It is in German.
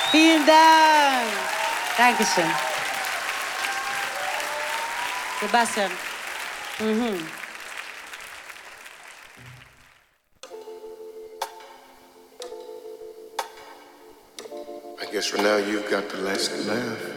Vielen Dank. Dankeschön. Sebastian. I guess for now you've got the last laugh.